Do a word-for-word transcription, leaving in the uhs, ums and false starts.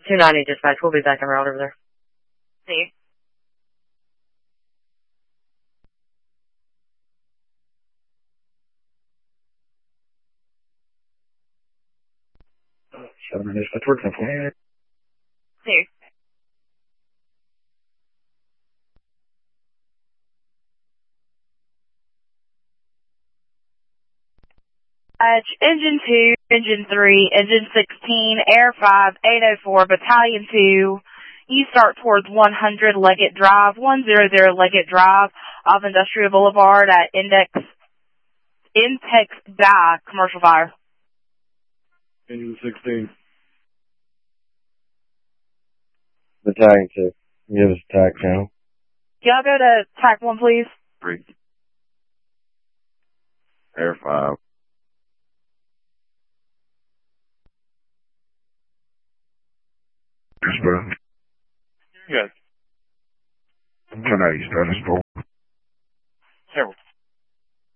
two ninety dispatch. We'll be back en route over there. See you. seven dispatch, working for me. See you. Dispatch, engine two, engine three, engine sixteen, air five, eight oh four, battalion two. You start towards one hundred Leggett Drive, one hundred Leggett Drive off Industrial Boulevard at Index, Intex Die, commercial fire. Engine sixteen. Battalion two. Give us a tack channel. Can y'all go to tack one, please? Three. Air five. Yes, bro. Yes. ten eighty, status four. Terrible.